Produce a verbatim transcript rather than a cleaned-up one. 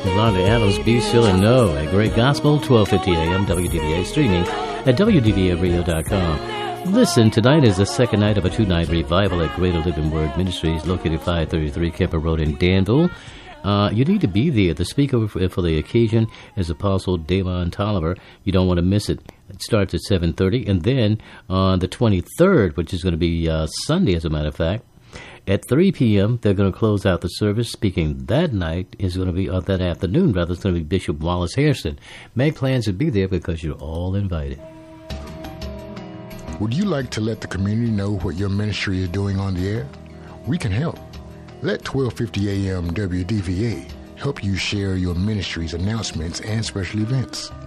Yolanda Adams, Be Still and Know. A great gospel, twelve fifty a.m. W D V A, streaming at W D V A radio dot com. Listen, tonight is the second night of a two-night revival at Greater Living Word Ministries, located five thirty-three Kemper Road in Danville. Uh, you need to be there. The speaker for, for the occasion is Apostle Damon Tolliver. You don't want to miss it. It starts at seven thirty, and then on the twenty-third, which is going to be uh, Sunday, as a matter of fact, at three p.m., they're going to close out the service. Speaking that night is going to be, or that afternoon, rather, it's going to be Bishop Wallace Hairston. Make plans to be there because you're all invited. Would you like to let the community know what your ministry is doing on the air? We can help. Let twelve fifty a.m. W D V A help you share your ministry's announcements and special events.